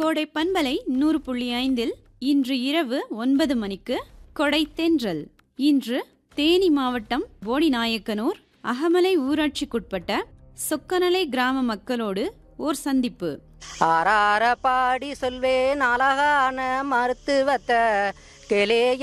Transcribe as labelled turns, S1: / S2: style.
S1: கோடை பண்பலை 100.5 இன்று இரவு 9 மணிக்கு கொடை தென்றல். இன்று தேனி மாவட்டம் போடிநாயக்கனூர் அகமலை ஊராட்சிக்குட்பட்ட சொக்கநலை கிராம மக்களோடு ஓர் சந்திப்பு.
S2: ஆறார பாடி சொல்வேன் அழகான மருத்துவத்தை கேளே